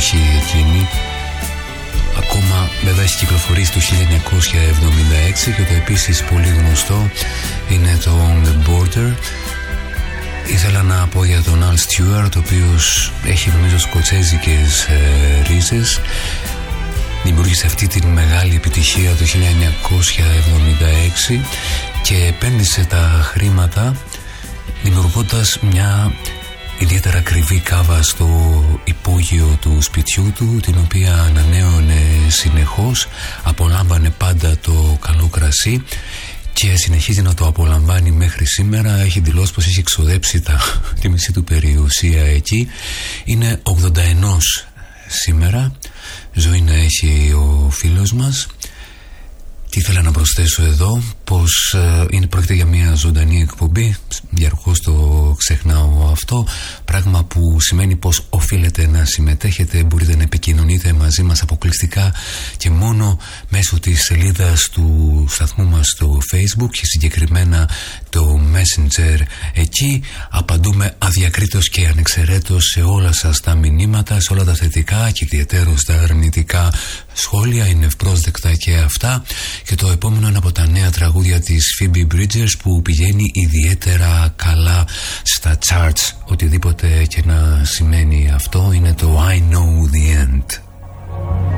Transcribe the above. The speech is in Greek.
εποχή εκείνη. Ακόμα βέβαια έχει κυκλοφορήσει το 1976 και το επίσης πολύ γνωστό είναι το On The Border. Ήθελα να πω για τον Al Stewart, ο οποίος έχει νομίζω σκοτσέζικες ρίζες. Δημιούργησε αυτή τη μεγάλη επιτυχία το 1976 και επένδυσε τα χρήματα δημιουργώντας μια ιδιαίτερα ακριβή κάβα στο υπόγειο του σπιτιού του, την οποία ανανέωνε συνεχώς, απολάμβανε πάντα το καλό κρασί και συνεχίζει να το απολαμβάνει μέχρι σήμερα. Έχει δηλώσει πως έχει εξοδέψει τη μισή του περιουσία εκεί. Είναι 81 σήμερα. Ζωή να έχει ο φίλος μας. Τι ήθελα να προσθέσω εδώ, πως πρόκειται για μια ζωντανή εκπομπή, διαρκώς το ξεχνάω αυτό, πράγμα που σημαίνει πως οφείλετε να συμμετέχετε, μπορείτε να επικοινωνείτε μαζί μας αποκλειστικά και μόνο μέσω της σελίδας του σταθμού μας στο Facebook και συγκεκριμένα το Messenger. Εκεί απαντούμε αδιακρίτως και ανεξαιρέτως σε όλα σας τα μηνύματα, σε όλα τα θετικά και ιδιαιτέρως τα αρνητικά σχόλια, είναι ευπρόσδεκτα και αυτά. Και το επόμενο είναι από τα νέα τραγούδια της Phoebe Bridgers που πηγαίνει ιδιαίτερα καλά στα charts, οτιδήποτε και να σημαίνει αυτό. Είναι το I Know The End.